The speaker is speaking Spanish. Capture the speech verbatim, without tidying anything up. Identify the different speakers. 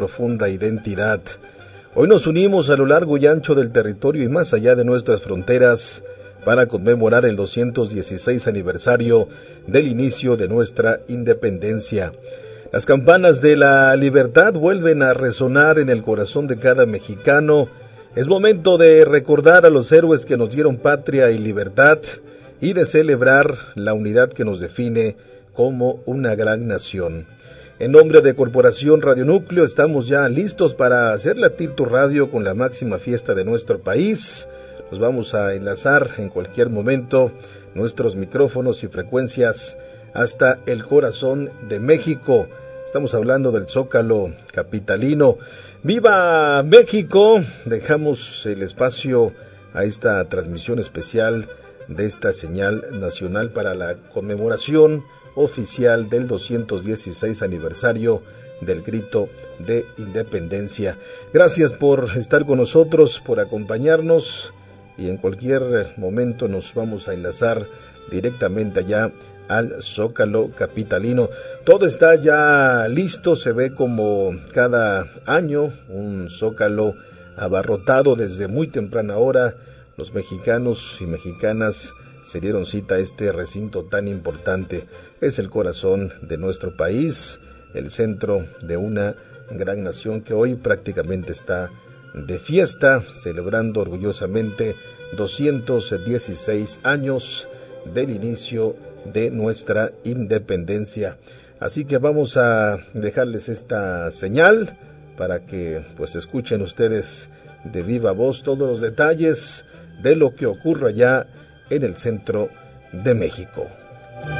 Speaker 1: profunda identidad. Hoy nos unimos a lo largo y ancho del territorio y más allá de nuestras fronteras para conmemorar el doscientos dieciséis aniversario del inicio de nuestra independencia. Las campanas de la libertad vuelven a resonar en el corazón de cada mexicano. Es momento de recordar a los héroes que nos dieron patria y libertad y de celebrar la unidad que nos define como una gran nación. En nombre de Corporación Radio Núcleo estamos ya listos para hacer latir tu radio con la máxima fiesta de nuestro país. Nos vamos a enlazar en cualquier momento nuestros micrófonos y frecuencias hasta el corazón de México. Estamos hablando del Zócalo capitalino. ¡Viva México! Dejamos el espacio a esta transmisión especial de esta señal nacional para la conmemoración oficial del doscientos dieciséis aniversario del grito de independencia. Gracias por estar con nosotros, por acompañarnos, y en cualquier momento nos vamos a enlazar directamente allá al Zócalo capitalino. Todo está ya listo, se ve como cada año un Zócalo abarrotado desde muy temprana hora. Los mexicanos y mexicanas se dieron cita a este recinto tan importante. Es el corazón de nuestro país, el centro de una gran nación que hoy prácticamente está de fiesta, celebrando orgullosamente doscientos dieciséis años del inicio de nuestra independencia. Así que vamos a dejarles esta señal para que pues escuchen ustedes de viva voz todos los detalles de lo que ocurre allá en el centro de México.